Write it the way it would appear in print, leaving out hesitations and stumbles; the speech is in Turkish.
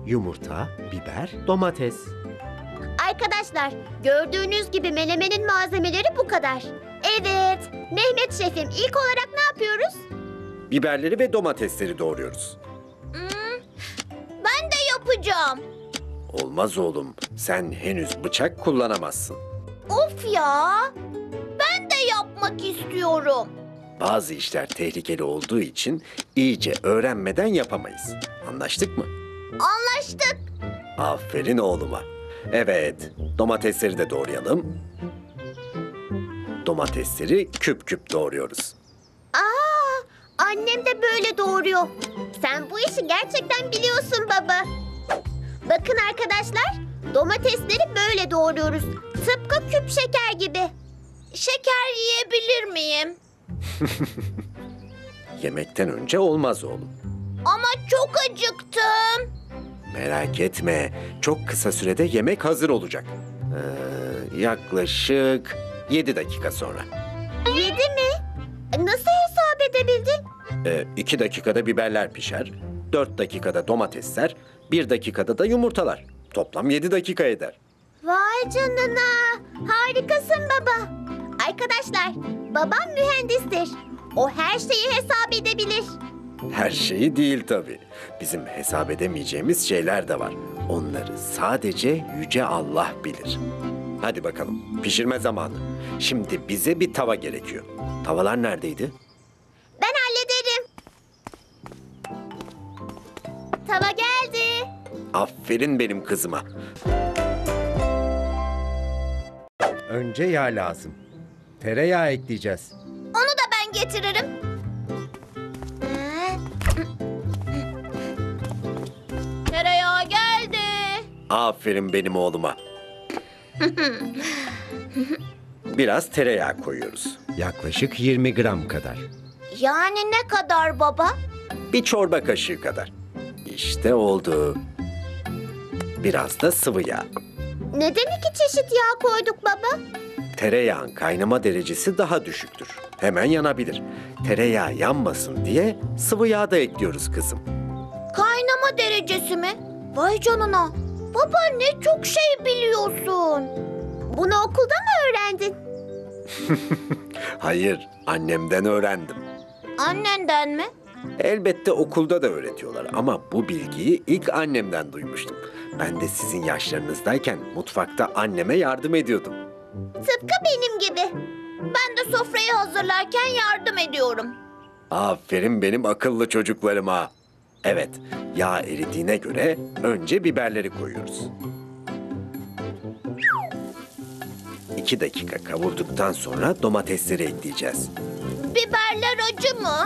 yumurta, biber, domates. Arkadaşlar, gördüğünüz gibi menemenin malzemeleri bu kadar. Evet, Mehmet Şefim, ilk olarak ne yapıyoruz? Biberleri ve domatesleri doğruyoruz. Ben de yapacağım. Olmaz oğlum, sen henüz bıçak kullanamazsın. Of ya! Ben de yapmak istiyorum. Bazı işler tehlikeli olduğu için iyice öğrenmeden yapamayız. Anlaştık mı? Anlaştık. Aferin oğluma. Evet, domatesleri de doğrayalım. Domatesleri küp küp doğruyoruz. Annem de böyle doğuruyor. Sen bu işi gerçekten biliyorsun baba. Bakın arkadaşlar, domatesleri böyle doğruyoruz. Tıpkı küp şeker gibi. Şeker yiyebilir miyim? Yemekten önce olmaz oğlum. Ama çok acıktım. Merak etme, çok kısa sürede yemek hazır olacak. Yaklaşık 7 dakika sonra. 7 mi? Nasıl hesap edebildin? 2 dakikada biberler pişer, 4 dakikada domatesler, 1 dakikada da yumurtalar. Toplam 7 dakika eder. Vay canına. Harikasın baba. Arkadaşlar, babam mühendistir. O her şeyi hesap edebilir. Her şeyi değil tabii. Bizim hesap edemeyeceğimiz şeyler de var. Onları sadece Yüce Allah bilir. Hadi bakalım, pişirme zamanı. Şimdi bize bir tava gerekiyor. Tavalar neredeydi? Ben hallederim. Tava geldi. Aferin benim kızıma. Önce yağ lazım. Tereyağı ekleyeceğiz. Onu da ben getiririm. Tereyağı geldi. Aferin benim oğluma. Biraz tereyağı koyuyoruz. Yaklaşık 20 gram kadar. Yani ne kadar baba? Bir çorba kaşığı kadar. İşte oldu. Biraz da sıvı yağ. Neden 2 çeşit yağ koyduk baba? Tereyağın kaynama derecesi daha düşüktür. Hemen yanabilir. Tereyağı yanmasın diye sıvı yağ da ekliyoruz kızım. Kaynama derecesi mi? Vay canına. Baba ne çok şey biliyorsun. Bunu okulda mı öğrendin? Hayır, annemden öğrendim. Annenden mi? Elbette okulda da öğretiyorlar ama bu bilgiyi ilk annemden duymuştum. Ben de sizin yaşlarınızdayken mutfakta anneme yardım ediyordum. Tıpkı benim gibi. Ben de sofrayı hazırlarken yardım ediyorum. Aferin benim akıllı çocuklarıma. Evet, yağ eridiğine göre önce biberleri koyuyoruz. 2 dakika kavurduktan sonra domatesleri ekleyeceğiz. Biberler acı mı?